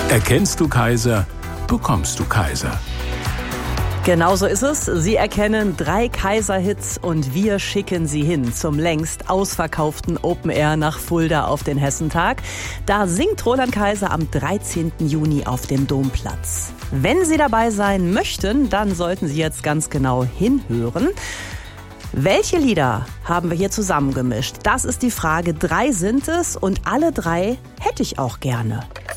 Erkennst du Kaiser, bekommst du Kaiser. Genau so ist es. Sie erkennen 3 Kaiser-Hits und wir schicken Sie hin zum längst ausverkauften Open Air nach Fulda auf den Hessentag. Da singt Roland Kaiser am 13. Juni auf dem Domplatz. Wenn Sie dabei sein möchten, dann sollten Sie jetzt ganz genau hinhören. Welche Lieder haben wir hier zusammengemischt? Das ist die Frage. 3 sind es und alle 3 hätte ich auch gerne.